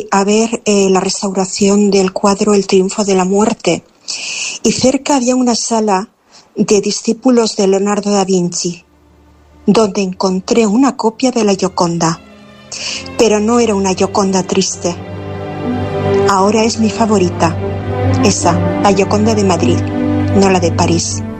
a ver la restauración del cuadro El triunfo de la muerte, y cerca había una sala de discípulos de Leonardo da Vinci, donde encontré una copia de la Gioconda, pero no era una Gioconda triste. Ahora es mi favorita, esa, la Gioconda de Madrid, no la de París.